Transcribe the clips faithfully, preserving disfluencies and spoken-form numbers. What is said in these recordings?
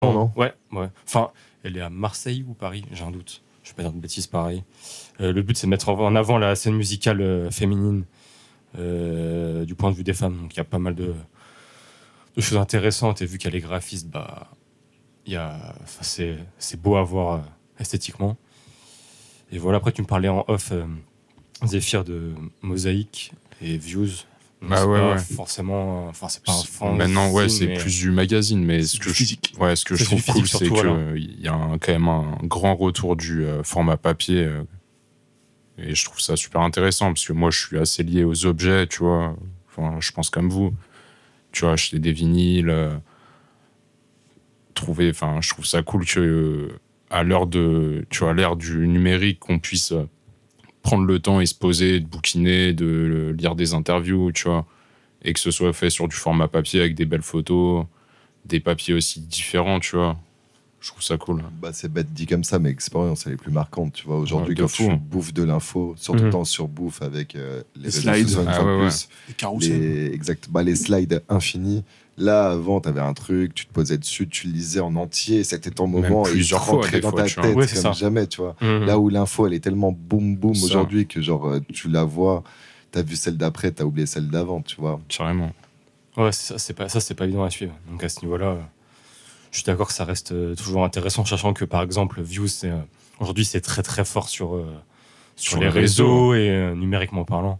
non ? Ouais, ouais. Enfin, elle est à Marseille ou Paris, j'ai un doute. Je vais pas dire de bêtises pareil. Euh, le but, c'est de mettre en avant la scène musicale euh, féminine euh, du point de vue des femmes. Donc, il y a pas mal de, de choses intéressantes. Et vu qu'elle est graphiste, bah, y a, c'est, c'est beau à voir euh, esthétiquement. Et voilà, après, tu me parlais en off, euh, Zéphyr, de Mosaïque et Views. Donc, Bah c'est ouais, pas ouais. forcément. Enfin, c'est pas un fanzine. Maintenant, ouais, c'est mais... plus du magazine, mais ce que je, physique. ouais, ce que C'est je trouve du cool, physique c'est surtout, qu'il voilà. y a un, quand même un grand retour du euh, format papier. Euh, et je trouve ça super intéressant, parce que moi, je suis assez lié aux objets, tu vois. Enfin, je pense comme vous. Tu vois, acheter des vinyles, euh, trouver. Enfin, je trouve ça cool que, euh, à l'heure de, tu vois, à l'ère du numérique, qu'on puisse euh, prendre le temps et se poser, de bouquiner, de euh, lire des interviews, tu vois. Et que ce soit fait sur du format papier avec des belles photos, des papiers aussi différents, tu vois. Je trouve ça cool. Bah, c'est bête dit comme ça, mais l'expérience elle est plus marquante. Tu vois, aujourd'hui, Ouais, de quand fou. tu bouffes de l'info, surtout Mhm. dans surbouffe avec euh, les, Les réseaux slides. sociaux, une Ah fois de ouais, plus, Les carousels. les, exact, bah, les slides infinis. Là, avant, tu avais un truc, tu te posais dessus, tu le lisais en entier, c'était ton Même moment, et plusieurs il fois, rentrait des dans fois, ta tu vois. tête Ouais, c'est comme ça. jamais, tu vois. Mhm. Là où l'info, elle est tellement boum boum Ça. aujourd'hui que genre euh, tu la vois, t'as vu celle d'après, t'as oublié celle d'avant, tu vois. Carrément. Ouais, c'est ça, c'est pas, ça, c'est pas évident à suivre. Donc à ce niveau-là, euh, je suis d'accord que ça reste euh, toujours intéressant, sachant que par exemple, Views, c'est, euh, aujourd'hui, c'est très très fort sur, euh, sur, Sur les le réseaux, réseau. et euh, numériquement parlant.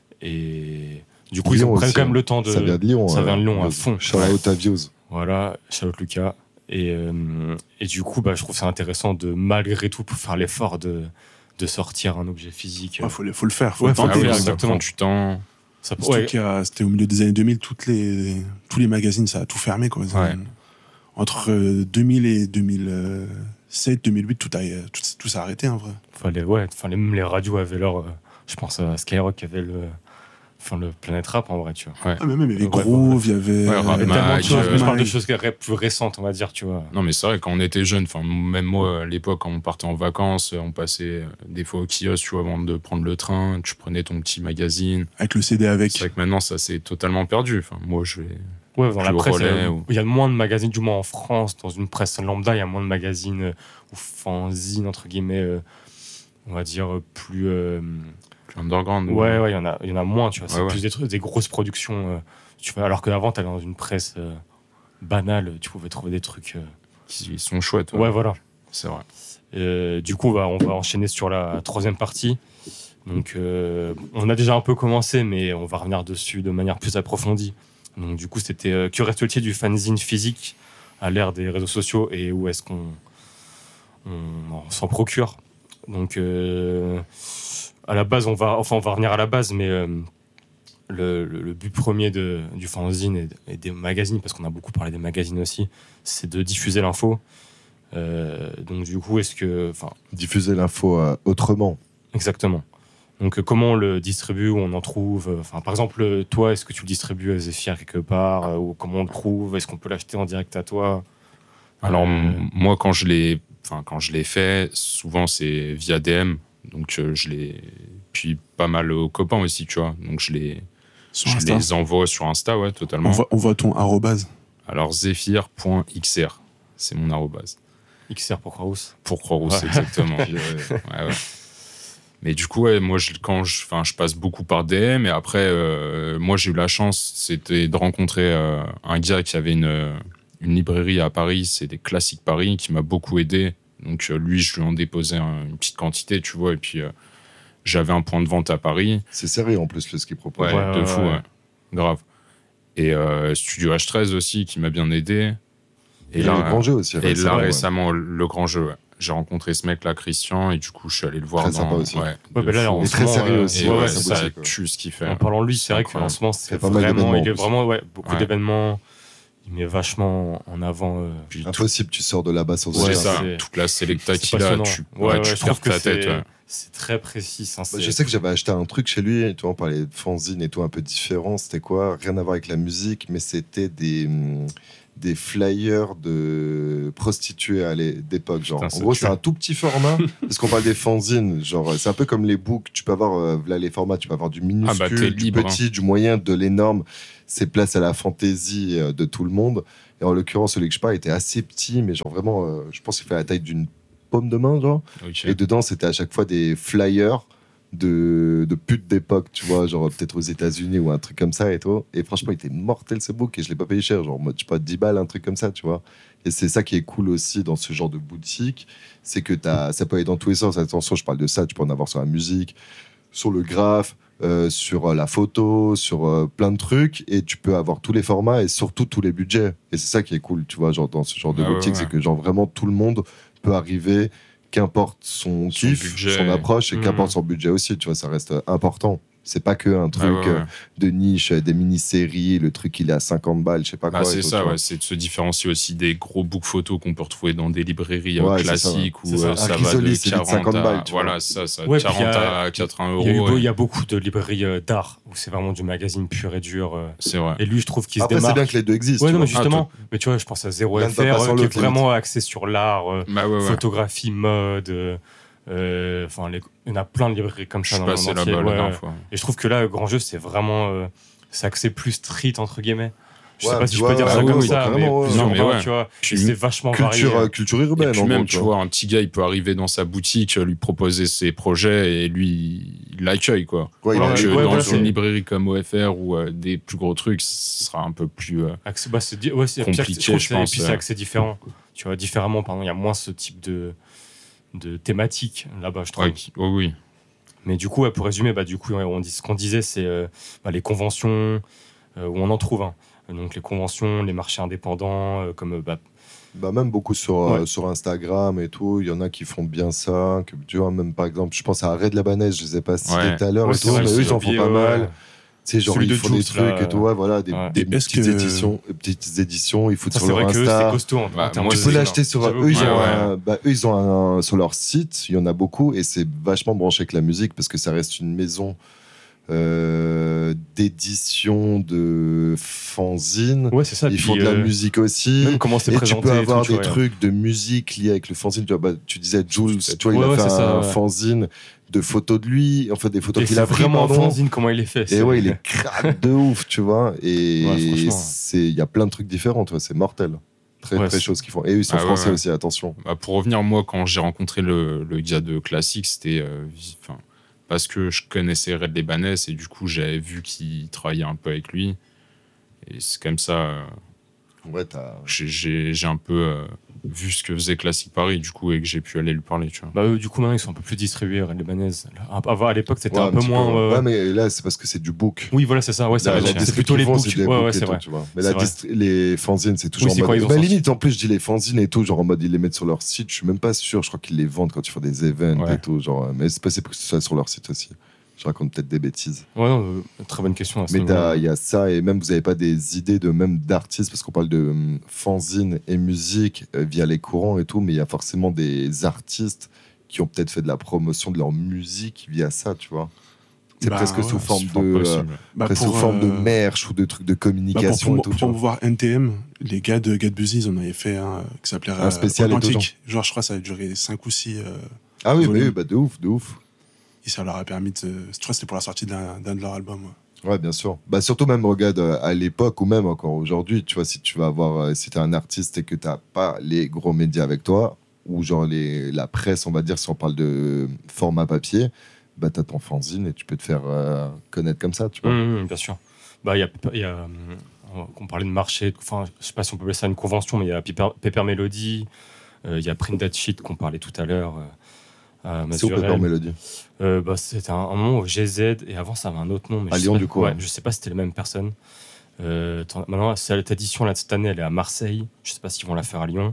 Et du coup, Lyon ils prennent aussi, quand même hein. le temps de. Ça vient de Lyon. Ça vient de Lyon à euh, fond. Shout Ouais. out à Views. Voilà, shout out Lucas. Et, euh, et du coup, bah, je trouve ça intéressant de, malgré tout, pour faire l'effort de, de sortir un objet physique. Il faut, le- faut le faire, faut Ouais, le faut tenter. le faire, Ah oui, ça exactement. prend du temps. Ça, Surtout ouais, qu'il y a- c'était au milieu des années deux mille, toutes les, tous les magazines, ça a tout fermé. Quoi. Ouais. Entre euh, deux mille et deux mille sept, deux mille huit, tout, a, tout, tout s'est arrêté en vrai. fallait, ouais, enfin, les, même les radios avaient leur. euh, je pense à Skyrock qui avait le. Enfin, le Planet Rap en vrai, tu vois. Ouais. Ah, mais même, il y avait Ouais, Groove, il y avait. Ouais, Rap Il y avait Mag, tellement de choses, euh, mais je parle de Mag. choses ré- plus récentes, on va dire, tu vois. Non, mais c'est vrai, quand on était jeune, enfin, même moi, à l'époque, quand on partait en vacances, on passait euh, des fois au kiosque, tu vois, avant de prendre le train, tu prenais ton petit magazine. Avec le C D avec. C'est vrai que maintenant, ça s'est totalement perdu. Enfin, moi, je vais. Ouais, dans la Plus au presse, relais, euh, ou- il y a moins de magazines, du moins en France, dans une presse lambda, il y a moins de magazines euh, ou fanzines, entre guillemets, euh, on va dire, euh, plus. euh, Plus underground. Ouais, ouais, il y en a, il y en a moins, tu vois. C'est Ouais, plus ouais. des trucs, des grosses productions, euh, tu vois. Alors qu'avant, t'allais dans une presse euh, banale, tu pouvais trouver des trucs. euh, Qui sont chouettes. Ouais, voilà. C'est vrai. Euh, du coup, bah, on va enchaîner sur la troisième partie. Donc, euh, on a déjà un peu commencé, mais on va revenir dessus de manière plus approfondie. Donc, du coup, c'était euh, que reste-t-il du fanzine physique à l'ère des réseaux sociaux et où est-ce qu'on on, on s'en procure. Donc, euh, à la base, on va, enfin, on va revenir à la base, mais euh, le, le, le but premier de, du fanzine et, et des magazines, parce qu'on a beaucoup parlé des magazines aussi, c'est de diffuser l'info. Euh, donc, du coup, est-ce que, enfin, Diffuser l'info euh, autrement. exactement. Donc, euh, comment on le distribue, où on en trouve euh, enfin, par exemple, euh, toi, est-ce que tu le distribues à Zéphyr quelque part euh, ou comment on le trouve? Est-ce qu'on peut l'acheter en direct à toi? Alors, Euh, m- moi, quand je l'ai enfin, quand je l'ai fait, souvent, c'est via D M. Donc, euh, je l'ai. Puis, pas mal aux copains aussi, tu vois. Donc, je les, Sur je Insta. les envoie sur Insta, ouais, totalement. On voit, on voit ton arrobase. Alors, zéphyr point x r, c'est mon arrobase. X R pour Croix-Rousse. Pour Croix-Rousse, Ouais. exactement. Puis, euh, Ouais, ouais. Mais du coup, ouais, moi, je, quand je, enfin, je passe beaucoup par D M, et après, euh, moi, j'ai eu la chance, c'était de rencontrer euh, un gars qui avait une, une librairie à Paris, c'est des Classiques Paris, qui m'a beaucoup aidé. Donc, euh, lui, je lui en déposais un- une petite quantité, tu vois, et puis euh, j'avais un point de vente à Paris. c'est sérieux en plus le ce qu'il propose. Ouais, Ouais, de ouais, fou, ouais. ouais. Grave. Et euh, Studio H treize aussi, qui m'a bien aidé. Et là, le grand jeu aussi. Et récemment, là, ouais. récemment, le grand jeu, ouais. J'ai rencontré ce mec-là, Christian, et du coup, je suis allé le voir Très dans... sympa aussi. Ouais, Ouais, de bah là, fou. en Et ce très moment, sérieux euh, aussi, Et ouais, ouais, ouais, c'est ça ça boutique, ouais. tue ce qu'il fait. En parlant de lui, c'est vrai incroyable. qu'en ce moment, c'est fait pas mal vraiment, d'événements, il est en plus. vraiment, ouais, beaucoup Ouais. d'événements. Il met vachement en avant. euh, Puis tout- Impossible, tu sors de là-bas sans c'est Ouais, ça, c'est- toute la sélecta c'est qu'il a, passionnant. tu, Ouais, ouais, ouais, tu je trouve perds que ta tête. c'est- Ouais. C'est très précis. hein, Bah, c'est- je sais que j'avais acheté un truc chez lui, tu vois, on parlait de fanzine et tout un peu différent. C'était quoi? Rien à voir avec la musique, mais c'était des, hum, des flyers de prostituées à l'é- d'époque. Genre, Putain, en ça gros, tue. c'est un tout petit format, parce qu'on parle des fanzines. Genre, c'est un peu comme les books. Tu peux avoir euh, là, les formats, tu peux avoir du minuscule, Ah bah, t'es du libre, petit, du moyen, de l'énorme. C'est place à la fantaisie euh, de tout le monde. Et en l'occurrence, celui que je parle était assez petit, mais genre vraiment, euh, je pense qu'il fait la taille d'une paume de main, genre. Ok. Et dedans, c'était à chaque fois des flyers de, de putes d'époque, tu vois, genre peut-être aux États-Unis ou un truc comme ça et tout. Et franchement, il était mortel ce book et je l'ai pas payé cher, genre, en mode, je sais pas, dix balles, un truc comme ça, tu vois. Et c'est ça qui est cool aussi dans ce genre de boutique, c'est que t'as, ça peut aller dans tous les sens. Attention, je parle de ça, tu peux en avoir sur la musique, sur le graphe, euh, sur euh, la photo, sur euh, plein de trucs, et tu peux avoir tous les formats et surtout tous les budgets. Et c'est ça qui est cool, tu vois, genre dans ce genre de Ah ouais, boutique, ouais. c'est que genre vraiment tout le monde peut arriver, qu'importe son, Son kiff, budget. son approche, et Mmh. qu'importe son budget aussi, tu vois, ça reste euh, important. C'est pas que un truc Ah ouais, ouais. euh, de niche, euh, des mini-séries, le truc il est à cinquante balles, je sais pas Bah, quoi. et c'est tout, ça, tu vois. ouais, c'est de se différencier aussi des gros books photos qu'on peut retrouver dans des librairies euh, Ouais, c'est ça, classiques ouais. où C'est ça. euh, Un ça va Risoli, de c'est vite quarante cinquante à, balles, tu vois. voilà, ça, ça, Ouais, puis quarante il y a- à quatre-vingts Il y, a eu euros. beau- ouais. il y a beaucoup de librairies euh, d'art où c'est vraiment du magazine pur et dur. euh. C'est vrai. Et lui, je trouve qu'il se Après, c'est démarque. bien que les deux existent. Ouais, tu non, mais vois. justement, mais tu vois, je pense à Zéro L'un ne F va pas R, sans euh, qui est l'autre, vraiment axé sur l'art, euh, Bah ouais, ouais. photographie, mode. euh, euh, Enfin, les- il y en a plein de librairies comme Je ça suis dans le passé monde là-bas entier. la Ouais, dernière ouais. fois. Et je trouve que là, le Grand Jeu, c'est vraiment. euh, c'est axé plus street, entre guillemets. Je Ouais, sais pas tu si je vois, peux dire ouais, ça ouais, comme ouais, ça, mais carrément, ouais. plus Non, mais urbain, ouais. tu vois. Puis Et c'est vachement varié. Culture, euh, euh. culture Et urbaine, puis en même, gros, tu vois, un petit gars, il peut arriver dans sa boutique, lui proposer ses projets et lui, il l'accueille, quoi. Ouais, il Alors a- Ouais, que ouais, dans voilà, une c'est- librairie comme O F R ou euh, des plus gros trucs, ce sera un peu plus... euh, Accès- bah, c'est di- ouais, c'est- puis accès- Compliqué, je trouve je que c'est- pense, Et puis c'est euh. accès différent. Tu vois, différemment, pardon, il y a moins ce type de, de thématique là-bas, je trouve. ouais, qui- oh oui. Mais du coup, ouais, pour résumer, bah, du coup, ouais, on dit, ce qu'on disait, c'est euh, bah, les conventions euh, où on en trouve. Hein. Donc les conventions, les marchés indépendants, euh, comme euh, bah, Bah, même beaucoup sur, euh, Ouais. sur Instagram et tout, il y en a qui font bien ça. Que, tu vois, même par exemple, je pense à Arrête de la Banaise, je les ai pas cités Ouais. tout à l'heure ouais, et c'est tout, vrai, mais c'est eux, ils en font oublié, pas ouais, mal. ouais. Tu sais, genre, Celui ils de font des Juice, là, trucs et tout, ouais, voilà, des, ouais. des Et est-ce petites que- éditions, des petites éditions, ils foutent Ça, sur c'est leur vrai que eux, c'est Insta. costaud. En, Bah, en termes moi, de Tu peux c'est- l'acheter sur J'avais eux, ils oublié, ont, ouais, un- bah, eux, ils ont un, sur leur site, il y en a beaucoup et c'est vachement branché avec la musique parce que ça reste une maison euh, d'édition de fanzine. Ouais, c'est ça. Ils Puis, font de la euh, musique aussi. Même comment c'est Et tu présenté. peux et avoir tout, tu des vois, trucs de musique liés avec le fanzine. Tu, vois, bah, tu disais Jules, tu vois, il Ouais, a ouais, fait c'est ça, un ouais. fanzine de photos de lui, en fait des photos Et qu'il c'est a pris, vraiment un pardon. fanzine, comment il est fait. Et c'est- ouais, il est crack de ouf, tu vois. Et Ouais, franchement. c'est, il y a plein de trucs différents, tu vois. C'est mortel. Très, Ouais, très c'est- choses qu'ils font. Et eux, ils sont Ah ouais, français ouais. aussi, attention. Bah, pour revenir, moi, quand j'ai rencontré le, le gars de Classique, c'était euh, vi- enfin, parce que je connaissais Red Lebanais et du coup, j'avais vu qu'il travaillait un peu avec lui. Et c'est comme ça euh, Ouais, t'as. que j'ai- j'ai j'ai un peu euh, vu ce que faisait Classique Paris, du coup, et que j'ai pu aller lui parler, tu vois. Bah, eux, du coup, maintenant, ils sont un peu plus distribués, Red Lebanais. Avant, à l'époque, c'était Ouais, un peu petit moins. peu, ouais, ouais, ouais. mais là, c'est parce que c'est du book. Oui, voilà, c'est ça. Ouais, c'est La- vrai, la c'est plutôt les distribution, books. c'est des Ouais, ouais, books et c'est tout, vrai. tu vois. Mais C'est la vrai. distri- les fanzines, c'est toujours Oui, c'est en quand mode. ils ont Bah, sorti. limite, en plus, je dis les fanzines et tout, genre en mode ils les mettent sur leur site. Je suis même pas sûr. Je crois qu'ils les vendent quand ils font des events Ouais. et tout. Genre, mais c'est possible que ce soit sur leur site aussi. Je raconte peut-être des bêtises. Ouais, non, euh, très bonne question. À ce Mais niveau-là. t'as- il y a ça, et même vous n'avez pas des idées de même d'artistes, parce qu'on parle de hum, fanzine et musique euh, via les courants et tout, mais il y a forcément des artistes qui ont peut-être fait de la promotion de leur musique via ça, tu vois. C'est Bah presque ouais, sous forme C'est fort de, euh, possible. Bah, presque pour, sous forme de euh, merch ou de trucs de bah, pour communication promo- et tout. tu vois. promouvoir N T M, les gars de Get Busy, ils en avaient fait un qui s'appelait Un euh, spécial et tout, Authentique. Genre, je crois que ça a duré cinq ou six. euh, Ah oui, bah, volume. oui, bah, de ouf, de ouf. et ça leur a permis de. Je crois que c'était pour la sortie d'un d'un de leurs albums. ouais. Ouais, bien sûr. Bah, surtout même, regarde, euh, à l'époque ou même encore aujourd'hui, tu vois, si tu vas avoir, euh, si t'es un artiste et que t'as pas les gros médias avec toi, ou genre les, la presse, on va dire, si on parle de format papier, bah, t'as ton fanzine et tu peux te faire euh, connaître comme ça, tu vois. Mmh, mmh, bien sûr. Bah, il y a, il y a, hum, on parlait de marché, enfin, je sais pas si on peut appeler ça une convention, mais il y a Paper, Paper Melody, euh, il y a Print That Shit qu'on parlait tout à l'heure. euh, à C'est au Mazurel. Paper Melody. Euh, bah, c'était un, un moment au G Z, et avant ça avait un autre nom. Mais À je Lyon, sais pas, du coup, ouais, hein. je sais pas si c'était la même personne. Euh, attends, maintenant, cette édition là de cette année, elle est à Marseille. Je sais pas s'ils vont la faire à Lyon.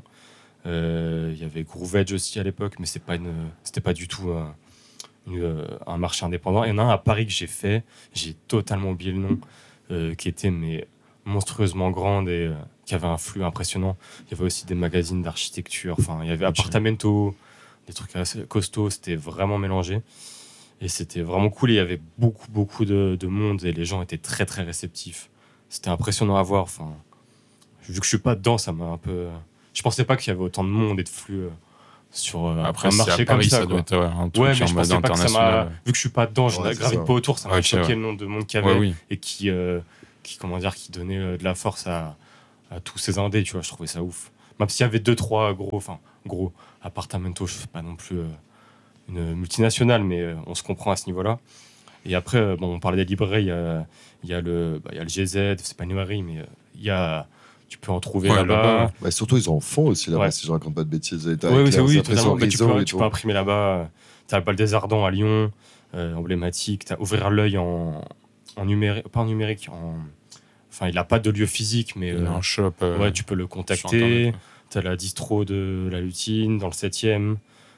Euh, Il y avait Groove Edge aussi à l'époque, mais c'est pas une, c'était pas du tout un, une- un marché indépendant. Il y en a un à Paris que j'ai fait, j'ai totalement oublié le nom, euh, qui était mais monstrueusement grande et euh, qui avait un flux impressionnant. Il y avait aussi des magazines d'architecture. Enfin, il y avait Appartamento, des trucs assez costauds. C'était vraiment mélangé. Et c'était vraiment cool. Et il y avait beaucoup, beaucoup de, de monde et les gens étaient très, très réceptifs. C'était impressionnant à voir. Enfin, vu que je suis pas dedans, ça m'a un peu. Je pensais pas qu'il y avait autant de monde et de flux euh, sur euh, Après, un c'est marché à Paris, comme ça. ça doit Quoi. être ouais, un truc Ouais, mais en je mode pensais pas que ça m'a. international. Vu que je suis pas dedans, je Ouais, c'est gravite ça. pas autour, ça m'a Ok, choqué ouais. le nombre de monde qu'il y avait Ouais, oui. et qui, euh, qui, comment dire, qui donnait euh, de la force à, à tous ces indés, tu vois. Je trouvais ça ouf. Même s'il y avait deux, trois gros, enfin, gros appartamentos, je fais pas non plus euh, une multinationale, mais euh, on se comprend à ce niveau-là. Et après, euh, bon, on parlait des librairies, il y a, il y a le, bah, il y a le G Z, c'est pas une librairie, mais euh, il y a, tu peux en trouver Ouais, là-bas. là-bas, ouais. Ouais, surtout, ils en font aussi là-bas, Ouais. si je raconte pas de bêtises. Et t'as Oui, avec oui, leurs oui, impressions totalement. Bah, tu, réseau peux, et tu tout. peux imprimer là-bas. Tu as le Bal des Ardents à Lyon, euh, emblématique. Tu as Ouvrir l'œil en, en numérique, pas en numérique, en... enfin, il n'a pas de lieu physique, mais Il y a euh, un shop. euh, ouais, tu peux le sur contacter. Internet, ouais. Tu as la distro de la Lutine dans le septième.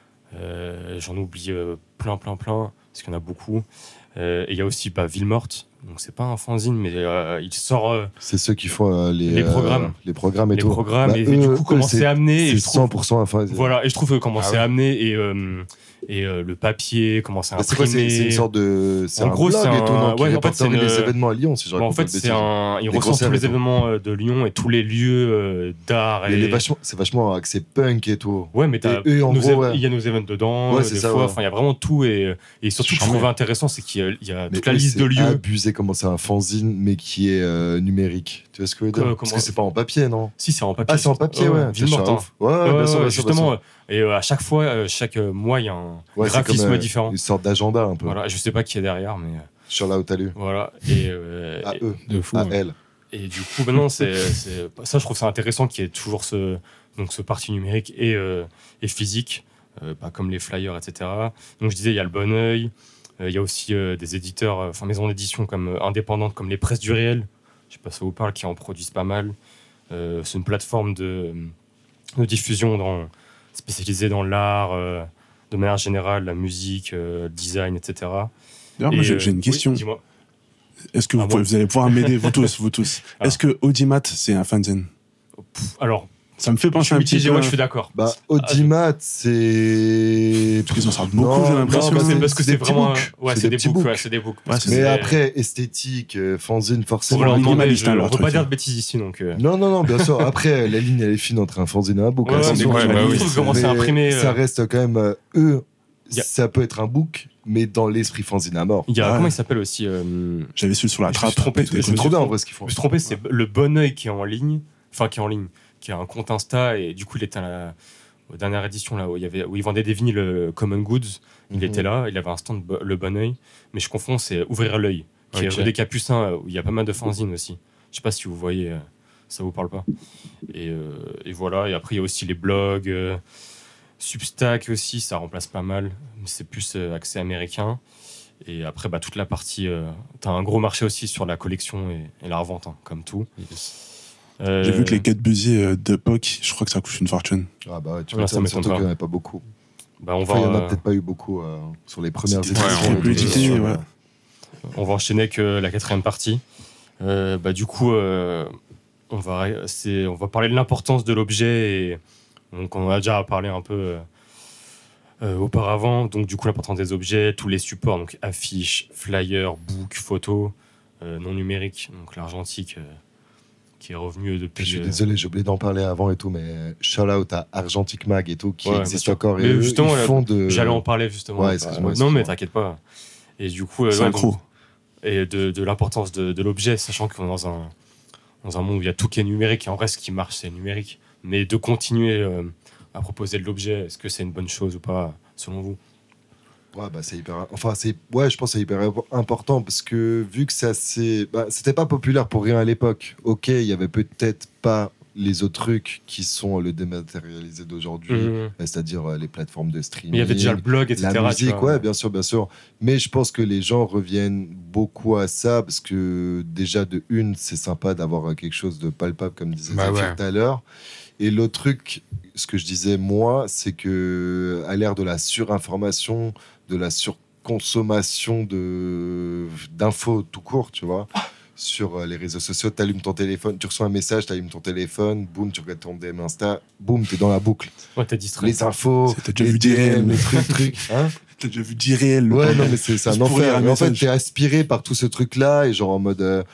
Euh, J'en oublie euh, plein, plein, plein, parce qu'il y en a beaucoup. Euh, et il y a aussi bah, Villemorte. Donc, c'est pas un fanzine, mais euh, il sort euh, C'est ceux qui font euh, les, Les euh, programmes. les programmes et les tout. programmes. Bah, et, eux, du coup, eux, comment c'est amené. Et C'est je trouve, cent pour cent enfin. voilà, et je trouve que comment Ah c'est ouais. amené et, euh, et euh, le papier, comment c'est Bah, c'est quoi, c'est imprimé. c'est une sorte de. C'est En un gros, blog c'est et tout, un- non, qui ouais, en fait, c'est répertorie les une- événements à Lyon, si je Bon, raconte en pas fait, de c'est bêtises. un, il Les recense concerts tous et les tout. événements euh, de Lyon et tous les lieux euh, d'art. Mais Et... il est vachement- c'est vachement axé punk et tout. Ouais, mais t'as Et eux, en nos gros, éve- ouais. il y a nos événements dedans, Ouais, euh, c'est des ça, fois. ouais. Enfin, il y a vraiment tout et, et surtout, ce que je Charmé. trouve intéressant, c'est qu'il y a, il y a Mais toute la eux, liste de c'est lieux. abusé comment c'est un fanzine, mais qui est euh, numérique. Tu vois ce que je veux dire Comment- Parce que c'est pas en papier, non Si, c'est en papier. Ah, c'est en papier, ouais. Tiens, je suis Villemorte, un hein. ouf. Ouais, ouais, Ouais, bien sûr, ouais, bien sûr, bien justement. sûr. euh, Et euh, à chaque fois, euh, chaque euh, mois, il y a un Ouais, c'est graphisme comme, euh, différent. une sorte d'agenda un peu. Voilà, je sais pas qui est derrière, mais euh, Sur là où t'as lu. voilà. Et, euh, À et- eux, De fou. à ouais. elle. Et du coup, ben non, c'est, c'est- ça, je trouve ça intéressant qu'il y ait toujours ce, donc ce parti numérique et, euh, et physique, euh, pas comme les flyers, et cetera. Donc, je disais, il y a le Bon Oeil, euh, il y a aussi euh, des éditeurs, euh, enfin, maisons d'édition comme, euh, indépendantes comme les Presses du Réel, je sais pas si ça vous parle, qui en produisent pas mal. Euh, c'est une plateforme de, de diffusion dans, spécialisée dans l'art, euh, de manière générale, la musique, euh, le design, et cetera. D'ailleurs, moi, Et, j'ai euh, j'ai une oui, question. dis-moi. Est-ce que vous, Ah pouvez- bon vous allez pouvoir m'aider, vous tous, vous tous Ah. Est-ce que Audimat, c'est un fanzine? Alors, Ça me fait je penser suis un petit mitigé, peu. ouais, je suis d'accord. Bah, Audimat, c'est. Parce qu'ils en sortent beaucoup, Non, j'ai non, l'impression. bah, C'est parce que des c'est petits vraiment. books. Ouais, c'est des, petits books. books. Ouais, c'est des books. Ouais, Parce que Mais c'est- après, esthétique, euh, fanzine, pour forcément. leur demander, minimaliste, je hein, ne leur peux pas truc. dire de bêtises ici, donc. euh, Non, non, non, bien sûr. Après, la ligne, elle est fine entre un fanzine et un book. Ouais, hein, ouais, c'est mais sûr. ouais, je bah oui, trouve c'est- comment c'est Mais imprimé. Ça euh, reste quand même, euh, eux, Y a- ça peut être un book, mais dans l'esprit fanzine à mort. Il y a, Ouais. comment il s'appelle aussi euh, J'avais su sur la Je me trappe. suis trompé, et tout. je C'est me trop suis bien en trompé. vrai ce qu'ils font. Je me suis trompé, c'est le Bon Oeil qui est en ligne, enfin qui est en ligne, qui a un compte Insta et du coup il était à la aux dernière édition là où il y avait où il vendait des vinyles euh, Common Goods. Il Mhm. était là, il avait un stand Bo- le Bon Oeil, mais je confonds, c'est Ouvrir l'œil, qui est Ok. rue des Capucins euh, où il y a pas mal de fanzines aussi. Je sais pas si vous voyez, euh, ça vous parle pas. Et, euh, et voilà, et après il y a aussi les blogs, euh, Substack aussi, ça remplace pas mal, mais c'est plus euh, accès américain. Et après, bah, toute la partie. Euh, t'as un gros marché aussi sur la collection et, et la revente, hein, comme tout. Euh, J'ai vu que les quatre busiers euh, d'époque, je crois que ça coûte une fortune. Ah bah ouais, tu Ouais, vois, ça m'étonne surtout pas. qu'il n'y en a pas beaucoup. bah, on, Enfin, va, il n'y en a euh, peut-être pas eu beaucoup euh, sur les premières C'était éditions. très et peu tout, édité, sur, ouais. euh, on va enchaîner avec euh, la quatrième partie. Euh, bah, du coup, euh, on, va, ré- c'est, on va parler de l'importance de l'objet. Et, donc, on en a déjà parlé un peu euh, euh, auparavant. Donc, du coup, l'importance des objets, tous les supports, donc affiches, flyers, books, photos, euh, non numériques, donc l'argentique. Euh, qui est revenu depuis. Je suis euh, désolé, j'ai oublié d'en parler avant et tout, mais shout out à Argentic Mag et tout, qui Ouais, bien existe sûr. encore. Et Mais eux, justement, ils là, font de. J'allais en parler justement. Ouais, Euh, excuse-moi, non, excuse-moi. mais t'inquiète pas. Et du coup, euh, C'est ouais, un donc- croc. et de, de l'importance de, de l'objet, sachant qu'on est dans un, dans un monde où il y a tout qui est numérique, et en vrai, ce qui marche, c'est numérique. Mais de continuer euh, à proposer de l'objet, est-ce que c'est une bonne chose ou pas, selon vous? Ouais, bah c'est hyper. Enfin, c'est. Ouais, je pense que c'est hyper impo- important parce que vu que ça c'est. Bah, c'était pas populaire pour rien à l'époque. Ok, il y avait peut-être pas les autres trucs qui sont le dématérialisé d'aujourd'hui, Mhm. euh, c'est-à-dire euh, les plateformes de streaming. Mais il y avait déjà le blog, et cetera. La tu musique, vois. ouais, bien sûr, bien sûr. Mais je pense que les gens reviennent beaucoup à ça parce que déjà, de une, c'est sympa d'avoir euh, quelque chose de palpable, comme disait Bah Zafir ouais. tout à l'heure. Et l'autre truc, ce que je disais moi, c'est que à l'ère de la surinformation, de la surconsommation de d'infos tout court, tu vois, sur euh, les réseaux sociaux, tu allumes ton téléphone, tu reçois un message, tu allumes ton téléphone, boum, tu regardes ton D M Insta, boum, tu es dans la boucle. Ouais, t'es distrait. Les infos, T'as déjà les vu des D M, réels. les trucs, trucs. Hein T'as déjà vu d'irréel. Ouais, non, mais c'est c'est un Juste pour lire enfer. un Mais en fait, message. t'es aspiré par tout ce truc-là et genre en mode. euh,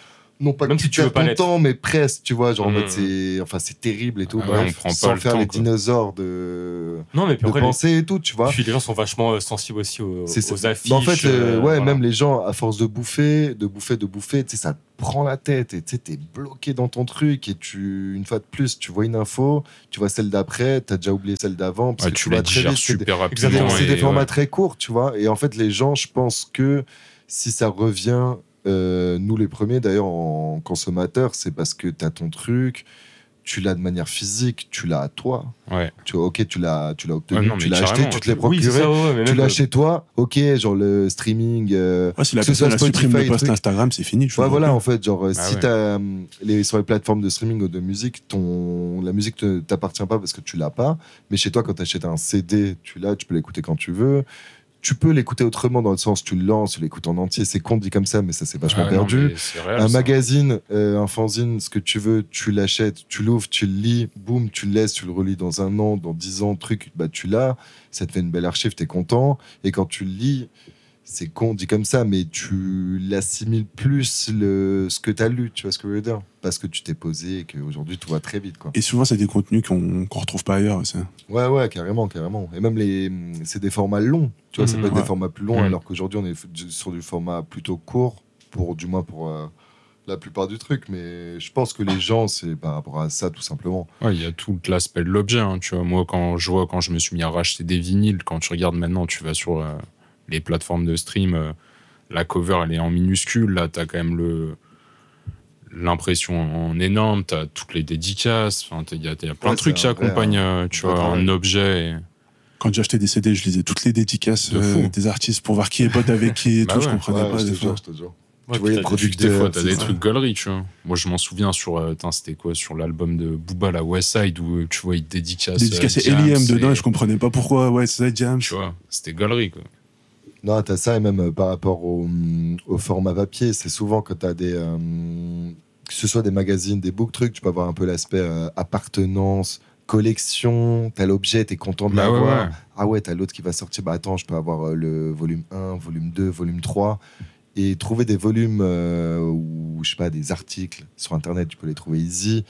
non pas Même que si tu tu veux perds pas ton l'être. temps, mais presque, tu vois, genre en Mm. mode c'est, enfin c'est terrible et tout. Ah ouais, bref, on prend pas sans le faire temps, les quoi. dinosaures de, Non, mais puis de après, les- pensée et tout, tu vois. puis les gens sont vachement euh, sensibles aussi aux, C'est ça. aux affiches. Mais en fait, euh, euh, ouais, voilà. même les gens, à force de bouffer, de bouffer, de bouffer, tu sais, ça te prend la tête et tu sais, t'es bloqué dans ton truc et tu, une fois de plus, tu vois une info, tu vois celle d'après, t'as déjà oublié celle d'avant parce Ouais, que tu tu les vas très digères vite. C'est des, super c'est des- rapidement. c'est des et, formats ouais. très courts, tu vois. Et en fait, les gens, je pense que si ça revient, euh, nous les premiers d'ailleurs en consommateurs, c'est parce que t'as ton truc, tu l'as de manière physique, tu l'as à toi. Ouais. Tu vois, ok, tu l'as, tu l'as obtenu, Ouais, non, tu mais l'as acheté, carrément. tu te l'as Oui, c'est procuré. ça, ouais, mais Tu même, l'as euh, chez toi, ok, genre le streaming. euh, Ouais, si la que ce soit personne elle supprime Spotify le et post trucs. Instagram, c'est fini. tu Ouais, le voilà, vois en fait, genre, Bah si ouais. t'as hum, les, sur les plateformes de streaming ou de musique, ton, la musique ne t'appartient pas parce que tu l'as pas. Mais chez toi, quand t'achètes un C D, tu l'as, tu peux l'écouter quand tu veux. Tu peux l'écouter autrement dans le sens, tu le lances, tu l'écoutes en entier. C'est con dit comme ça, mais ça c'est vachement Ah, non, perdu. mais c'est réel, Un ça. magazine, euh, un fanzine, ce que tu veux, tu l'achètes, tu l'ouvres, tu le lis, boum, tu le laisses, tu le relis dans un an, dans dix ans, truc, bah tu l'as, ça te fait une belle archive, t'es content. Et quand tu le lis, c'est con dit comme ça, mais tu l'assimiles plus le, ce que t'as lu, tu vois ce que je veux dire? Parce que tu t'es posé et qu'aujourd'hui tout va très vite, quoi. Et souvent, c'est des contenus qu'on qu'on retrouve pas ailleurs. Ça. Ouais, ouais, carrément, carrément. Et même les, c'est des formats longs, tu vois, ça Mhm, peut être ouais. des formats plus longs, Mhm. alors qu'aujourd'hui on est f- sur du format plutôt court, pour du moins pour euh, la plupart du truc. Mais je pense que les gens, c'est par rapport à ça, tout simplement. Ouais, il y a tout l'aspect de l'objet. Hein, tu vois, moi, quand je vois, quand je me suis mis à racheter des vinyles, quand tu regardes maintenant, tu vas sur euh, les plateformes de stream, euh, la cover, elle est en minuscule. Là, t'as quand même le l'impression en énorme. T'as toutes les dédicaces. Enfin, il y, a- y a plein Ouais, de trucs c'est qui un vrai, accompagnent, un euh, tu vrai vois, travail. un objet. Et... Quand j'achetais des C D, je lisais toutes les dédicaces De euh, fou. des artistes pour voir qui est pote avec qui et Bah tout. Je ouais. comprenais Ouais, pas je des te fois. jure, je te jure. Ouais, tu voyais le puis t'as des- Puis des fois, producteur, t'as c'est des ça. trucs gauleries, tu vois. Moi, je m'en souviens sur, euh, tain, c'était quoi, sur l'album de Booba, la West Side, où euh, tu vois, il dédicace. Dédicace euh, et L I M Jams dedans, et- et je comprenais pas pourquoi. Ouais, c'est ça, James. Tu vois, c'était gaulerie, quoi. Non, t'as ça, et même euh, par rapport au, hum, au format papier, c'est souvent quand t'as des. euh, que ce soit des magazines, des book trucs, tu peux avoir un peu l'aspect euh, appartenance, collection, t'as l'objet, t'es content de Bah ouais, l'avoir. ouais. Ah ouais, t'as l'autre qui va sortir, bah attends, je peux avoir euh, le volume un, volume deux, volume trois. Et trouver des volumes euh, ou, je sais pas, des articles sur Internet, tu peux les trouver easy.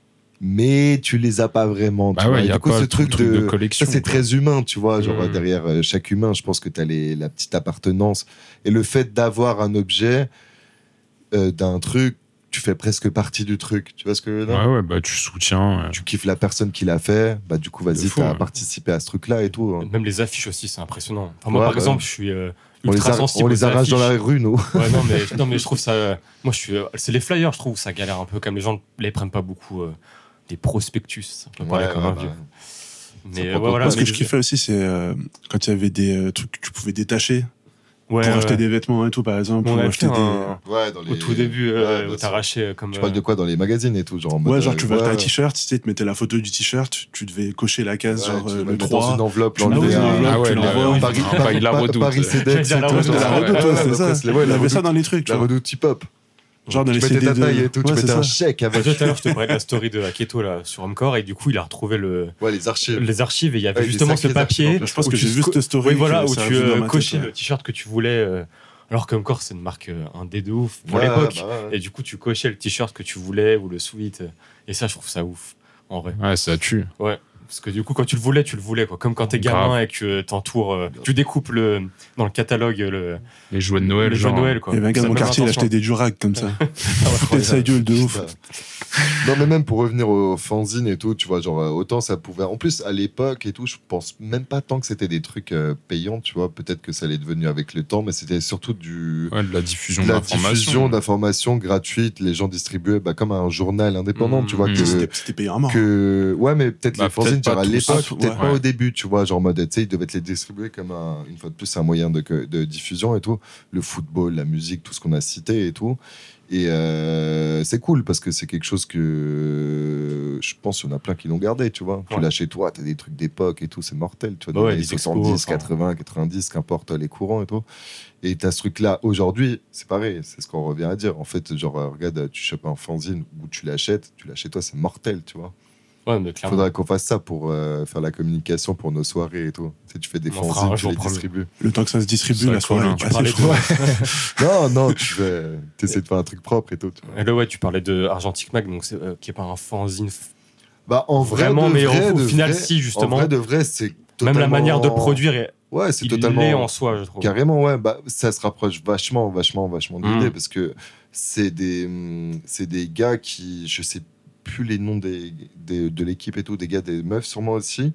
Mais tu les as pas vraiment. Bah tu ouais, vois. Et y a du coup, pas ce tout le truc, truc de, de collection, ça, c'est quoi. très humain, tu vois. Genre, Mmh. derrière euh, chaque humain, je pense que tu as les, la petite appartenance. Et le fait d'avoir un objet, euh, d'un truc, tu fais presque partie du truc. Tu vois ce que je veux dire? Ouais, ouais, bah tu soutiens. euh, Tu kiffes la personne qui l'a fait, bah du coup, vas-y, De fou, t'as ouais. participé à ce truc-là et tout. hein. Même les affiches aussi, c'est impressionnant. Enfin, moi, Ouais, par bah exemple, ouais. je suis euh, On les, ultra ar- sensible on les aux arrache dans la affiches. rue, nous. Ouais, non, mais, non, mais je trouve ça. euh, Moi, je suis. euh, C'est les flyers, je trouve, ça galère un peu. Comme les gens les prennent pas beaucoup. euh, Les prospectus, on peut parler Ouais, comme ouais, un bah, vieux. Ça Mais prend euh, ouais, voilà. Moi, ce mais que je les- kiffais aussi, c'est euh, quand il y avait des euh, trucs que tu pouvais détacher Ouais, pour ouais, acheter ouais. des vêtements et tout, par exemple. On Pour a acheter fait des. un. Ouais, dans les... Au tout début, euh, Ouais, où bah, t'as arraché euh, comme. Tu parles de euh, quoi dans les magazines et tout, genre en mode, Ouais, genre euh, tu veux acheter ouais, un t-shirt, tu sais, tu mettais la photo du t-shirt, tu devais cocher la case, ouais, genre tu euh, vas le le mettre dans trois. une enveloppe, tu l'enlever mets dans une à- enveloppe, Ah ouais, tu le- l'envoies. oui, Paris, un Paris, bail la Paris, redoute. Paris J'allais Cedex, dire la et tout, redoute, genre, La ouais, redoute, ouais, ouais, ouais, c'est bah, ça. presque, ouais, Il la avait ça redoute- dans les trucs, tu La vois. redoute hip-hop. Genre dans Tu les mettais C D ta de. taille et tout, tu Ouais, mettais c'est un ça. chèque Bah, avec. tu vois, tout à l'heure, je te parlais de la story de Aketo là, sur Encore, et du coup, il a retrouvé le, Ouais, les archives. les archives, et il y avait Ouais, des justement ce sacrés papier. archives, en Je pense où que tu j'ai vu sco- cette story. Oui, voilà, que où ça a tu vu dans euh, ma tête, cochais ouais. le t-shirt que tu voulais. euh, Alors que Encore, c'est une marque euh, indé de ouf pour Ouais, l'époque. bah ouais, ouais. Et du coup, tu cochais le t-shirt que tu voulais ou le sweat. euh, Et ça, je trouve ça ouf, en vrai. Ouais, ça tue. Parce que du coup, quand tu le voulais, tu le voulais, quoi. Comme quand t'es Grave. gamin et que t'entoures, euh, tu découpes le, dans le catalogue le, Les jouets de Noël, les jeux genre. de Noël, quoi. Il y avait un gars Ça dans mon même quartier, il intention. achetait des durags comme ça. Ah, Foutait de sa gueule de ouf. Putain. Non, mais même pour revenir aux fanzines et tout, tu vois, genre, euh, autant ça pouvait. En plus, à l'époque et tout, je pense même pas tant que c'était des trucs euh, payants, tu vois. Peut-être que ça l'est devenu avec le temps, mais c'était surtout du. Ouais, de la diffusion de la d'informations. diffusion d'informations gratuites, les gens distribuaient bah, comme un journal indépendant, Mmh, tu vois. mmh. Que, C'était c'était payé à mort. que... Ouais, mais peut-être Bah, les fanzines, peut-être pas genre à tous. l'époque, Ah, peut-être ouais. pas au début, tu vois. Genre en mode, tu sais, ils devaient te les distribuer comme un, une fois de plus, c'est un moyen de, de diffusion et tout. Le football, la musique, tout ce qu'on a cité et tout. Et euh, c'est cool parce que c'est quelque chose que je pense qu'il y en a plein qui l'ont gardé, tu vois. Tu Ouais. l'as chez toi, t'as des trucs d'époque et tout, c'est mortel, tu vois. Bah Dans ouais, les les expos, soixante-dix, enfin. quatre-vingts, quatre-vingt-dix, qu'importe les courants et tout. Et t'as ce truc-là aujourd'hui, c'est pareil, c'est ce qu'on revient à dire. En fait, genre, euh, regarde, tu chopes un fanzine ou tu l'achètes, tu l'as chez toi, c'est mortel, tu vois. Ouais, mais clairement. Faudrait qu'on fasse ça pour euh, faire la communication pour nos soirées et tout. Tu sais, tu fais des On fera un fanzines, tu jour les premier. distribues. Le temps que ça se distribue, Ça la colle, soirée hein. est Tu passée, parlais je crois. de... Non, non, tu fais, essaies de faire un truc propre et tout. Tu vois. Et là, ouais, tu parlais de Argentic Mag, donc c'est, euh, qui est pas un fanzine. f- Bah, en vrai, Vraiment, de mais vrai, au, au de final, vrai, si, justement. En vrai, de vrai, c'est totalement... Même la manière de produire, est, Ouais, c'est il totalement... l'est en soi, je trouve. Carrément, ouais. Bah, ça se rapproche vachement, vachement, vachement de l'idée Mm. parce que c'est des, hum, c'est des gars qui, je sais plus les noms des, des- de l'équipe et tout, des gars, des meufs sûrement aussi,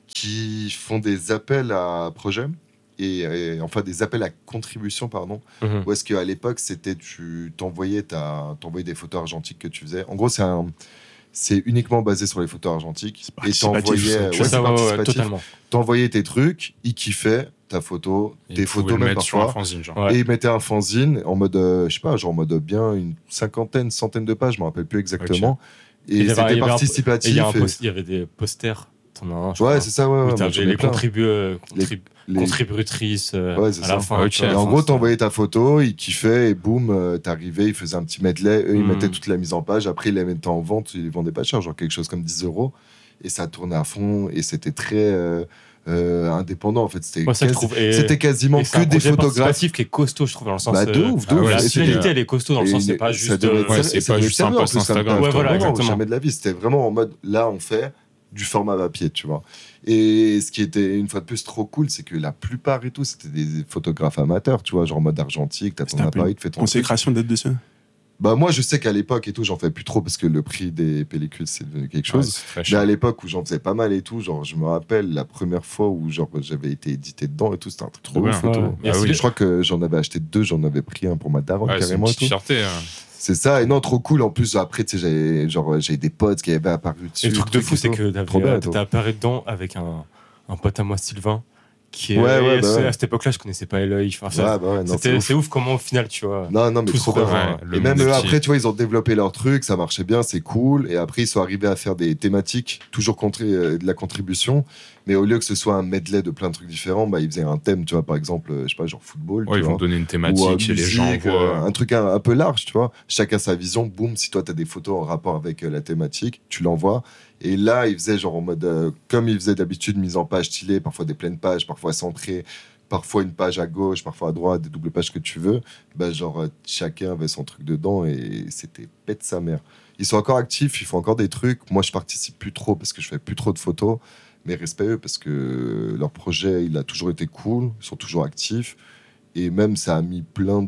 qui font des appels à projets et, et- enfin des appels à contribution, pardon. Mhm. Où est-ce qu'à l'époque, c'était tu t'envoyais, ta, t'envoyais des photos argentiques que tu faisais. En gros, c'est un. C'est uniquement basé sur les photos argentiques. C'est Et participatif, t'envoyais, ça. ouais, C'est c'est ça, ouais, ouais, participatif. totalement. T'envoyais tes trucs, ils kiffaient ta photo, Et tes ils pouvaient photos le même mettre sur un parfois. fanzine, genre. Ouais. Et ils mettaient un fanzine en mode, euh, je sais pas, genre en mode bien une cinquantaine, centaine de pages, je me rappelle plus exactement. Il y Et avait un- il y c'était avait un- Et participatif. il y, a un et- post- il y avait des posters. T'en as un, je Ouais, crois. c'est ça, ouais. Où ouais, moi, t'avais j'en ai les plein. contribu- euh, Les- contrib- Les- contributrices euh, Ouais, c'est à la ça. fin. Ok. tu vois, Et en enfin, gros, c'était- t'envoyais ta photo, ils kiffaient, et boum, euh, t'arrivais, ils faisaient un petit medley, eux, ils Mm. mettaient toute la mise en page, après, ils les mettaient en vente, ils les vendaient pas cher, genre quelque chose comme dix euros, et ça tournait à fond, et c'était très euh, euh, indépendant, en fait. C'était Moi, ça, je quasi- trouve. et- c'était quasiment et c'est que un des projet photographes. participatif qui est costaud, je trouve, dans le sens. Bah, de euh, ouf, de ah ouf. ouais, La Et c'est- finalité, elle est costaud dans le Et sens, c'est une- pas ça juste. devait euh, être Ouais, sérieux- c'est ça pas devait juste être un sérieux, en post plus, ça me Instagram. paraît Ouais, voilà, vraiment, exactement. jamais de la vie. C'était vraiment en mode, là, on fait du format papier, tu vois. Et ce qui était, une fois de plus, trop cool, c'est que la plupart et tout, c'était des photographes amateurs, tu vois, genre en mode argentique, t'as ton C'était un peu appareil, tu fais ton truc. Consécration d'être dessus. Bah, moi, je sais qu'à l'époque et tout, j'en fais plus trop parce que le prix des pellicules, c'est devenu quelque Ouais, chose. c'est très Mais cher. à l'époque où j'en faisais pas mal et tout, genre, je me rappelle la première fois où genre, j'avais été édité dedans et tout, c'était un truc Trop de bien. ouf et tout. Ouais. Ah Et oui. Je crois que j'en avais acheté deux, j'en avais pris un pour ma daronne Ouais, c'est une carrément et petite tout. fierté. hein. C'est ça, et non, trop cool. En plus, après, tu sais, j'avais genre, j'ai des potes qui avaient apparu dessus. Et le truc de fou, et c'est tout. que Trop bien, t'avais- et tout. t'étais apparu dedans avec un, un pote à moi, Sylvain, qui est. Ouais, ouais, et bah c'est- ouais. À cette époque-là, je connaissais pas Eloy. Enfin, ça- Ouais, bah ouais, non, c'était- c'est ouf. c'est ouf comment, au final, tu vois. Non, non, mais Tout trop se bien. rejoint. Ouais, le Et même monde eux, est après, petit. tu vois, ils ont développé leur truc, ça marchait bien, c'est cool. Et après, ils sont arrivés à faire des thématiques, toujours contré- euh, de la contribution. Mais au lieu que ce soit un medley de plein de trucs différents, bah, ils faisaient un thème, tu vois, par exemple, euh, je sais pas, genre football. Ouais, tu ils vois. vont donner une Ou, thématique euh, et les gens musique, voient. euh, un truc un, un peu large, tu vois. Chacun sa vision, boum, si toi, tu as des photos en rapport avec euh, la thématique, tu l'envoies. Et là, ils faisaient genre en mode, euh, comme ils faisaient d'habitude, mise en page stylée, parfois des pleines pages, parfois centrées, parfois une page à gauche, parfois à droite, des doubles pages que tu veux. Bah, genre, euh, chacun avait son truc dedans et c'était pète sa mère. Ils sont encore actifs, ils font encore des trucs. Moi, je participe plus trop parce que je fais plus trop de photos. Mais respect eux parce que leur projet, il a toujours été cool, ils sont toujours actifs. Et même, ça a mis plein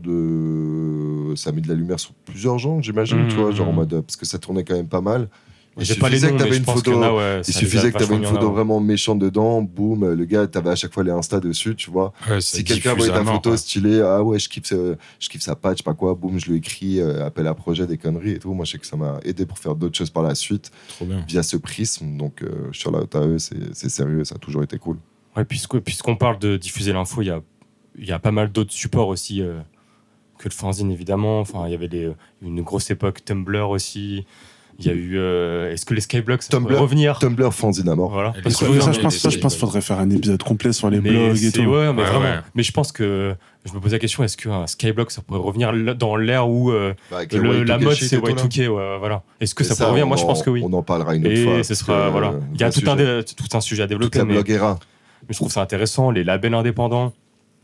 de. Ça a mis de la lumière sur plusieurs gens, j'imagine, Mmh. tu vois, genre en mode. Parce que ça tournait quand même pas mal. Il J'ai pas les suffisait noms, que mais t'avais je une pense photo. qu'il y en a, ouais, Il ça suffisait les a que tu avais une vachement mis en photo avant. vraiment méchante dedans, boum, le gars, tu avais à chaque fois les Insta dessus, tu vois. Ouais, ça Si quelqu'un diffuse voyait à ta mort, photo quoi. stylée, ah ouais, je kiffe, ce- je kiffe sa patch, je sais pas quoi, boum, je lui écris, euh, appel à projet, des conneries et tout. Moi, je sais que ça m'a aidé pour faire d'autres choses par la suite Trop bien. via ce prisme. Donc, euh, sur la à eux, c'est c'est sérieux, ça a toujours été cool. Ouais, puisque, puisqu'on parle de diffuser l'info, il y a, il y a pas mal d'autres supports aussi euh, que le fanzine, évidemment. Enfin, il y avait les, une grosse époque Tumblr aussi. Il y a eu. euh, est-ce que les Skyblocks, ça Tumblr. pourrait revenir Tumblr, fanzine à mort. Voilà. Et les Parce que Skyblocks, oui, ça, mais- je pense, les- ça, je les- pense qu'il faudrait faire un épisode complet sur les mais blogs et c'est- tout. Ouais, mais Ouais, vraiment. ouais. Mais je pense que je me pose la question, est-ce qu'un Skyblock, ça pourrait revenir l- dans l'ère où euh, Bah, avec le- les la Y two K mode, shit c'est et tout, Y là. two K, ouais, voilà. Est-ce que Et ça, pourrait revenir? Moi, je on pense en- que oui. On en parlera une autre Et fois. ce parce sera, que, voilà. euh, Il y a un tout un, sujet. dé- tout un sujet à Toute développer, la mais, bloguera. mais je trouve ça intéressant. Les labels indépendants,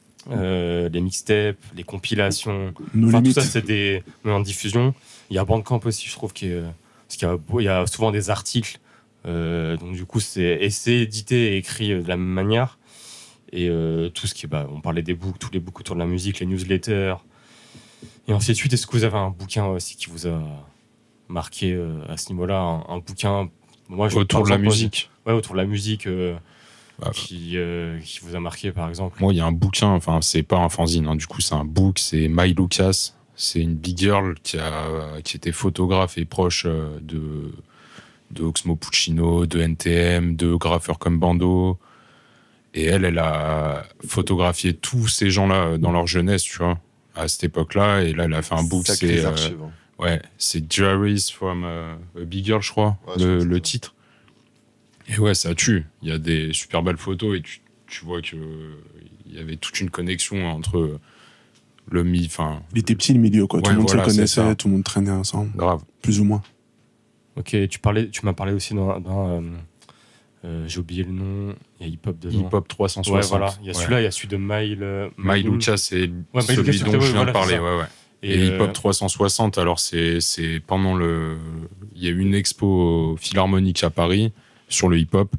euh, les mixtapes, les compilations. Nos Enfin, tout limites. ça, c'est des en diffusion. Il y a Bandcamp aussi, je trouve, qui est, parce qu'il y a, il y a souvent des articles. Euh, donc, du coup, c'est, et c'est édité et écrit euh, de la même manière. Et euh, tout ce qui est, bah, on parlait des books, tous les books autour de la musique, les newsletters, et ainsi de suite. Est-ce que vous avez un bouquin aussi qui vous a marqué euh, à ce niveau-là, un, un bouquin moi, je, Autour par de la exemple, musique. Ouais, autour de la musique euh, Bah, qui, euh, qui vous a marqué, par exemple. Moi, il y a un bouquin, enfin, c'est pas un fanzine, hein, du coup, c'est un book, c'est My Lucas. C'est une big girl qui, a, qui était photographe et proche euh, de, de Oxmo Puccino, de N T M, de graffeurs comme Bando. Et elle, elle a photographié tous ces gens-là dans leur jeunesse, tu vois, à cette époque-là. Et là, elle a fait un book, Sacrées c'est euh, archives, hein. ouais, c'est Diaries from euh, a Big Girl, je crois, Ouais, je le, crois que le c'est ça. titre. Et ouais, ça tue. Il y a des super belles photos et tu, tu vois que il y avait toute une connexion entre le mi, enfin, Il était petit le milieu, quoi. tout Ouais, le monde voilà, se c'est connaissait, ça. tout le monde traînait ensemble, grave. plus ou moins. Ok, tu, parlais, tu m'as parlé aussi d'un. d'un, euh, euh, j'ai oublié le nom, il y a Hip Hop dedans. Hip Hop trois cent soixante. Ouais, voilà. Il y a ouais. celui-là, il y a celui de Mile. Euh, My Lucha, c'est Ouais, celui Lucha, dont ouais, je viens voilà, de parler. c'est ça. Ouais, ouais. Et, Et, Hip Hop euh, trois cent soixante, alors c'est, c'est pendant le. Il y a eu une expo philharmonique à Paris sur le hip hop.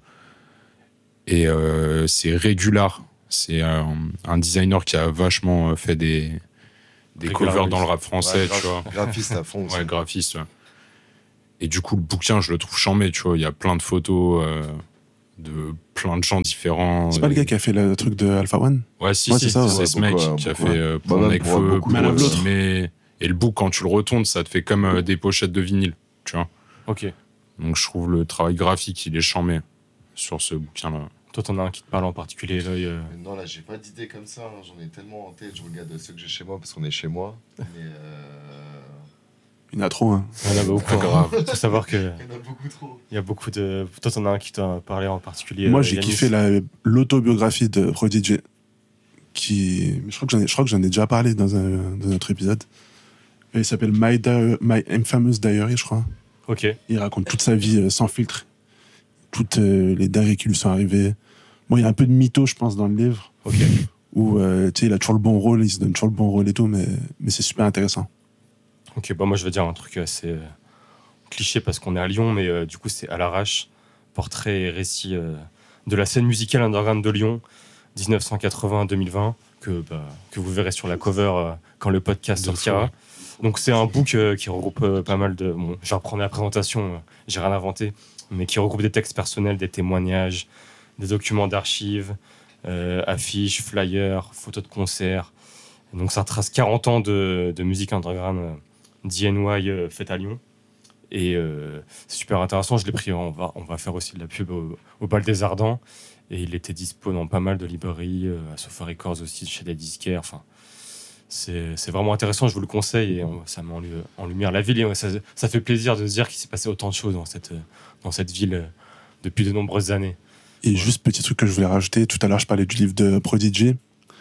Et euh, c'est Regular. C'est un, un designer qui a vachement fait des, des Regular, covers oui. dans le rap français, Ouais, tu vois. Graphiste à fond aussi. Ouais, graphiste. Ouais. Et du coup, le bouquin, je le trouve chambé, tu vois. Il y a plein de photos euh, de plein de gens différents. C'est pas le Et- gars qui a fait le truc de Alpha One? Ouais, si, Ouais, si, c'est ça, c'est ouais, ce mec beaucoup, qui a beaucoup, fait ouais. euh, Bah, pour même Necfeu, pour beaucoup pour de- l'autre. mais Et le book, quand tu le retournes, ça te fait comme euh, des pochettes de vinyle, tu vois. Ok. Donc je trouve le travail graphique, il est chambé sur ce bouquin-là. Toi, t'en as un qui te parle en particulier, l'œil. euh, Mais non, là, j'ai pas d'idée comme ça. hein. J'en ai tellement en tête. Je regarde ceux que j'ai chez moi parce qu'on est chez moi. Mais euh... Il y en a trop, hein. Il y en a beaucoup. Pas grave. Il faut savoir qu'il il y en a beaucoup trop. y a beaucoup de. Toi, t'en as un qui t'a parlé en particulier. Moi, euh, j'ai Yanis. kiffé la- l'autobiographie de Prodigy. Qui... Je crois que j'en ai, je crois que j'en ai déjà parlé dans un, dans un autre épisode. Et il s'appelle My, Di- My Infamous Diary, je crois. Ok. Il raconte toute sa vie euh, sans filtre. Toutes euh, les dingueries qui lui sont arrivées. Bon, il y a un peu de mytho, je pense, dans le livre. Ok. Où, euh, tu sais, il a toujours le bon rôle, il se donne toujours le bon rôle et tout, mais, mais c'est super intéressant. Ok, bah moi je vais dire un truc assez euh, cliché parce qu'on est à Lyon, mais euh, du coup c'est à l'arrache, portrait et récit euh, de la scène musicale underground de Lyon, dix-neuf cent quatre-vingts à deux mille vingt, que, bah, que vous verrez sur la cover euh, quand le podcast De sortira. fou. Donc c'est un book euh, qui regroupe euh, pas mal de... Bon, je reprenais la présentation, euh, j'ai rien inventé, mais qui regroupe des textes personnels, des témoignages, des documents d'archives, euh, affiches, flyers, photos de concerts. Et donc ça trace quarante ans de, de musique underground euh, D N Y euh, faite à Lyon. Et euh, c'est super intéressant, je l'ai pris, on va, on va faire aussi de la pub au, au Bal des Ardents. Et il était dispo dans pas mal de librairies, euh, à Sofa Records aussi, chez des disquaires. Enfin, c'est, c'est vraiment intéressant, je vous le conseille. Et on- ça met en, lu- en lumière la ville. Et ça, ça fait plaisir de se dire qu'il s'est passé autant de choses dans cette, euh, dans cette ville euh, depuis de nombreuses années. Et Ouais. juste petit truc que je voulais rajouter, tout à l'heure je parlais du livre de Prodigy.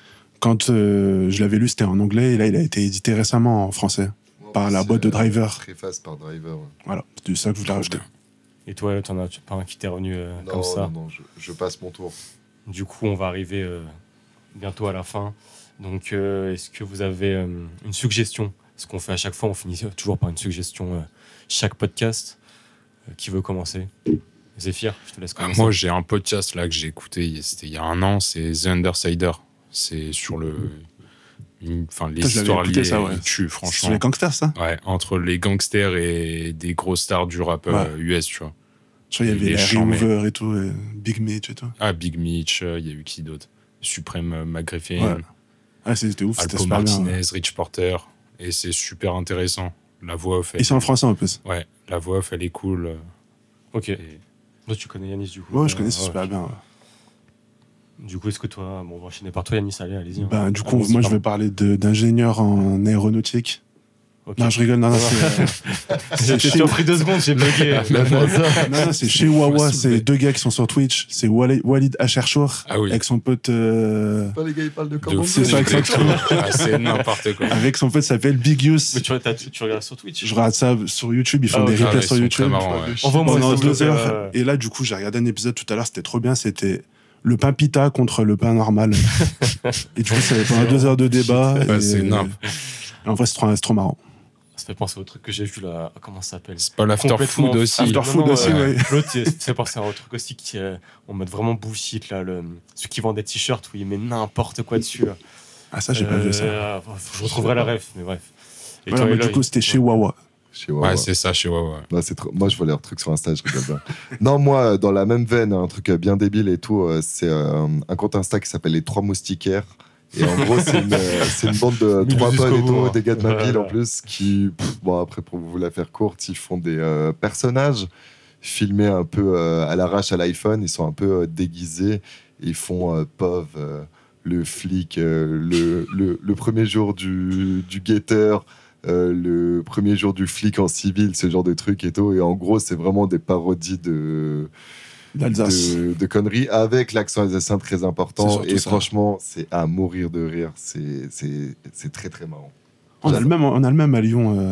Quand euh, je l'avais lu, c'était en anglais, et là il a été édité récemment en français. Par la boîte de Driver. Préface par Driver. ouais. Voilà, c'est ça que je voulais rajouter. Et toi, t'en as pas un qui t'est revenu euh, Non, comme ça? non, non, je, je passe mon tour. Du coup, on va arriver euh, bientôt à la fin. Donc, euh, est-ce que vous avez euh, une suggestion? Ce qu'on fait à chaque fois, on finit toujours par une suggestion euh, chaque podcast. Euh, qui veut commencer? Zéphyr, je te laisse Ah, commencer. moi, j'ai un podcast là que j'ai écouté, c'était il y a un an, c'est The Undersider. C'est sur le. une- Enfin, les Putain, je l'avais histoires écouté, liées, ça, ouais. ils tuent, C'est sur franchement. les gangsters, ça? Ouais, entre les gangsters et des grosses stars du rap euh, U S, tu vois. Je crois qu'il y Il avait est Larry charmé. Hoover et tout, et Big Mitch et tout. Ah, Big Mitch, euh, il y a eu qui d'autre? Supreme euh, McGriffin, Ouais. Ah, c'était ouf, c'était Alpo super bien. Martinez, ouais. Rich Porter. Et c'est super intéressant. La voix off, elle, Et c'est en français en plus. ouais, la voix off, elle est cool. euh, Ok. et- Toi, tu connais Yanis, du coup? Ouais, je connais, c'est Ouais. super bien. ouais. Du coup, est-ce que toi... Bon, on va enchaîner par toi, Yanis. Allez, allez-y. hein. Ben, du coup, Allons-y, moi, je pardon. vais parler de- d'ingénieur en aéronautique. Ok. Non, je rigole, non, non, c'est, euh, J'ai chez- surpris deux secondes, j'ai bugué. non, non, c'est chez Wawa, c'est deux gars qui sont sur Twitch. C'est Walid, Walid Acharchour, Ah oui. avec son pote, euh, Pas les gars, ils parlent de De comment fou, c'est ça, des- exactement. Ah, c'est n'importe quoi. avec son pote qui s'appelle Big Use. Mais tu, t'as- tu regardes sur Twitch? Je regarde ça sur YouTube, ils font Ah, des ok. Ah, replays ouais, sur ils sont YouTube. très marrants, ouais. Envoie-moi Pendant ça, deux s'il te plaît, heures. ouais. Et là, du coup, j'ai regardé un épisode tout à l'heure, c'était trop bien. C'était le pain pita contre le pain normal. Et du coup, ça avait pendant deux heures de débat. Ouais, et, c'est nimp. et en vrai, c'est trop, c'est trop marrant. Ça fait penser au truc que j'ai vu là. Comment ça s'appelle? C'est pas l'after Complètement food aussi. After Non, food non, aussi, euh, ouais. L'autre, il fait penser à un truc aussi qui est en mode vraiment bullshit, là. Le, ceux qui vendent des t-shirts où il met n'importe quoi dessus. Là. Ah, ça, j'ai pas vu ça. Euh, Je retrouverai la ref, mais bref. Et Voilà, toi, mais Eloy du coup, c'était chez Wawa. Chez Wawa. Ouais, c'est ça, chez Wawa. Non, c'est trop... Moi, je vois leurs trucs sur Insta, je rigole bien. Non, moi, dans la même veine, un truc bien débile et tout, euh, c'est euh, un compte Insta qui s'appelle Les Trois Moustiquaires. Et en gros, c'est une, euh, c'est une bande de Mis trois jusqu'au potes et bout, tout, hein. des gars de ma Ouais, ville en ouais. plus, qui, pff, bon, après, pour vous la faire courte, ils font des euh, personnages filmés un peu euh, à l'arrache à l'iPhone. Ils sont un peu euh, déguisés. Ils font euh, Pov, euh, le flic, euh, le, le, le premier jour du, du guetteur. Euh, le premier jour du flic en civil, ce genre de trucs et tout. Et en gros, c'est vraiment des parodies de, D'Alsace. de, de conneries avec l'accent alsacien très C'est important. surtout Et ça. franchement, c'est à mourir de rire. C'est, c'est, c'est très très marrant. On a le même, on a le même à Lyon. euh,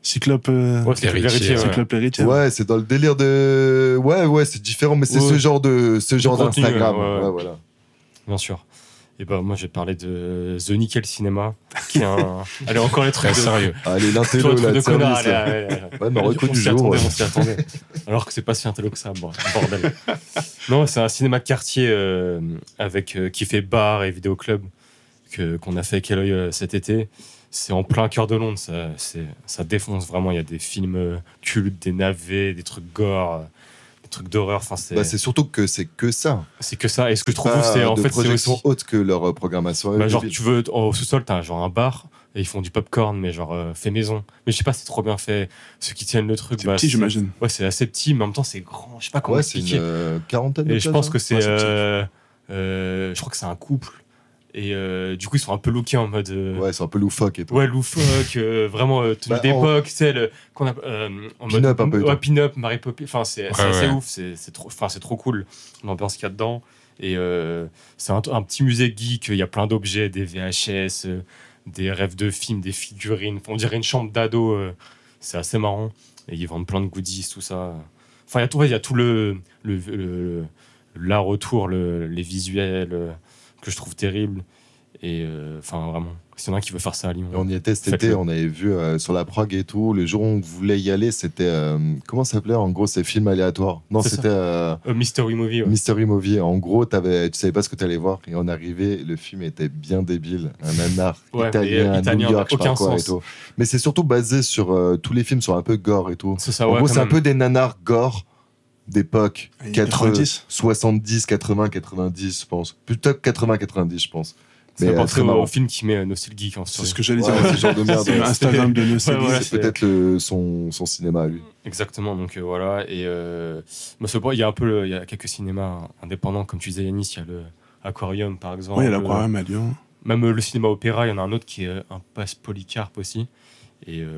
Cyclope. euh, Ouais, c'est Héritier, l'héritier, ouais. Cyclope l'héritier. Ouais, c'est dans le délire de. Ouais, ouais, c'est différent, mais c'est Ouais. ce genre de, ce genre contenu, d'Instagram. ouais, ouais. Ouais, voilà. Bien sûr. Et bah, moi, j'ai parlé de The Nickel Cinema, qui est un. Allez, encore les trucs Très de. sérieux. Allez, Toujours l'intello, les trucs là, de de connard, service, allez, là. allez, allez. Ouais, mais On reconnu s'y du jour. attendait, ouais. on s'y attendait. Alors que c'est pas si intello que ça, bon, bordel. Non, c'est un cinéma de quartier euh, avec, euh, qui fait bar et vidéoclub que, qu'on a fait avec Eloy euh, cet été. C'est en plein cœur de Londres, ça, c'est, ça défonce vraiment. Il y a des films euh, cultes, des navets, des trucs gore, euh, des trucs d'horreur. Enfin, c'est, Bah, c'est surtout que c'est que ça. c'est que ça. Et ce que je trouve Pas ouf, c'est en de fait, c'est projection aussi. haute que leur euh, programmation. Bah, est genre, débile. tu veux, au sous-sol, t'as genre un bar et ils font du popcorn, mais genre euh, fait maison. Mais je sais pas, c'est trop bien fait. Ceux qui tiennent le truc, C'est bah, petit, j'imagine. Ouais, c'est assez petit, mais en même temps, c'est grand. Je sais pas comment Ouais, c'est une expliquer. euh, quarantaine de Et je places, pense hein. que c'est. Ouais, c'est petit. euh, euh, je crois que c'est un couple. Et euh, du coup, ils sont un peu lookés en mode. euh, Ouais, c'est un peu loufoque et tout. Ouais, loufoque, euh, vraiment euh, tenue Bah, d'époque, tu sais, le- qu'on a, euh, en mode Pin-up un peu et ouais, tout. pin-up, Mary Poppins, enfin c'est c'est Ouais, assez ouais. ouf, c'est c'est trop, enfin c'est trop cool l'ambiance qu'il y a dedans. Et euh, c'est un, un petit musée geek, il y a plein d'objets, des V H S, euh, des rêves de films, des figurines, on dirait une chambre d'ado, euh, c'est assez marrant. Et ils vendent plein de goodies, tout ça. Enfin, il y a tout, ouais, il y a tout le, le, le- l'art autour, le- les visuels euh, que je trouve terribles. Et euh, enfin, vraiment, s'il y en a un qui veut faire ça à Lyon. Et on y était cet Faites-le. été, on avait vu euh, sur la prog et tout. Le jour où on voulait y aller, c'était. euh, comment ça s'appelait? En gros, c'est film aléatoire. Non, C'est ça. c'était euh, Euh, Mystery Movie, ouais. Mystery Movie. En gros, t'avais, tu savais pas ce que t'allais voir. Et on arrivait, le film était bien débile. Un nanar Ouais, mais, italien, euh, à italien, New York, je sais pas aucun quoi et sens. tout. Mais c'est surtout basé sur. euh, tous les films sont un peu gore et tout. C'est ça, en ouais, gros, quand c'est un même. peu des nanars gore d'époque. Et quatre- quatre-vingt-dix. soixante-dix, quatre-vingts, quatre-vingt-dix, je pense. Plutôt quatre-vingts, quatre-vingt-dix, je pense. C'est Mais un euh, portrait très marrant. au film qui met euh, Nostalgeek en C'est story. ce que j'allais Ouais, dire. ce genre de merde. C'est ouais. Instagram de Nostalgie. Ouais, voilà. C'est peut-être le- son, son cinéma, lui. Exactement, donc euh, voilà. Et euh, moi, ce- il y a un peu, le- il y a quelques cinémas indépendants, comme tu disais, Yanis, il y a le Aquarium, par exemple. Oui, il y a Euh, l'aquarium à Lyon. Même euh, le cinéma opéra, il y en a un autre qui est euh, un passe Polycarpe aussi. Et, euh,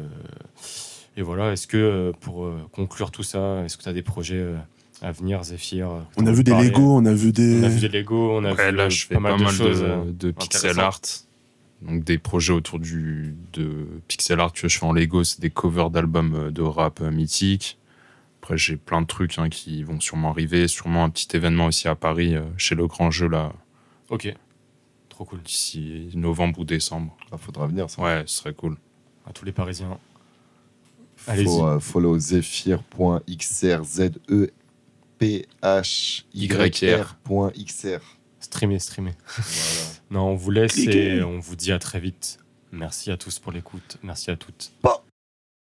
et voilà, est-ce que, euh, pour euh, conclure tout ça, est-ce que tu as des projets euh, à venir, Zéphyr euh, que On t'as a envie vu de des parler Lego, on a vu des. On a vu des Lego, on a Ouais, vu là, euh, je fais pas mal de choses. de, euh, de pixel intéressantes. art. Donc des projets autour du de pixel art que je fais en Lego, c'est des covers d'albums euh, de rap euh, mythiques. Après, j'ai plein de trucs hein, qui vont sûrement arriver. Sûrement un petit événement aussi à Paris, euh, chez Le Grand Jeu, là, Ok, trop cool. d'ici novembre ou décembre. Ah, faudra venir, ça. Ouais, ce serait cool. À tous les Parisiens. Allez-y. Faut euh, follow zephyr point x r, z e p h y r point x r. Streamer, streamer. Voilà. Non, on vous laisse Cliquez. et on vous dit à très vite. Merci à tous pour l'écoute. Merci à toutes. Pas.